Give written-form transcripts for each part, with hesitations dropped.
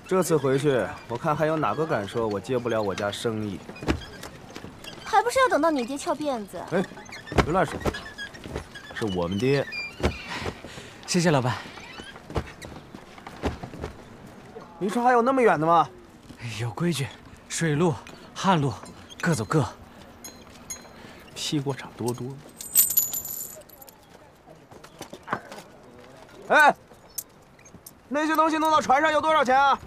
这次回去，我看还有哪个敢说我接不了我家生意？ 还不是要等到你爹翘辫子？ 哎，别乱说，是我们爹。 谢谢老板。 离川还有那么远的吗？ 有规矩，水路、旱路各走各。 屁股长多多。哎，那些东西弄到船上要多少钱啊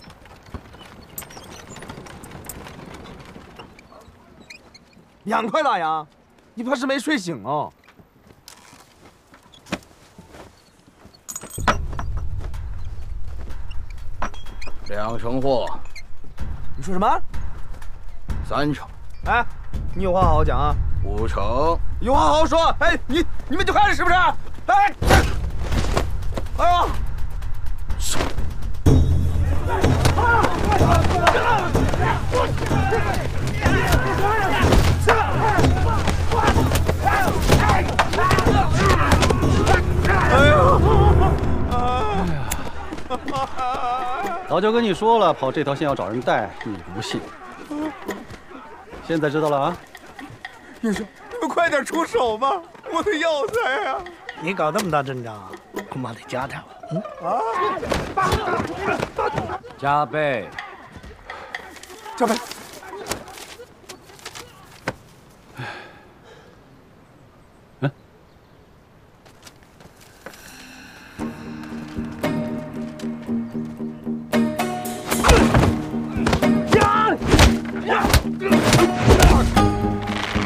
？2块大洋，你怕是没睡醒哦。 2成货。 你说什么 3成。 哎，你有话好好讲啊。 5成。 有话好好说。哎，你们就看着是不是？哎，哎呀！ 早就跟你说了，跑这条线要找人带，你不信。现在知道了啊？ 医生，你们快点出手吧，我的药材呀！ 你搞那么大阵仗，恐怕得加点了。 加倍。 加倍。